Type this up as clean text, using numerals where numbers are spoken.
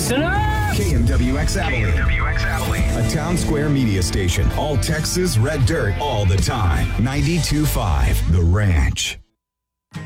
Listen up! KMWX Abilene. A Town Square media station. All Texas red dirt all the time. 92.5 The Ranch.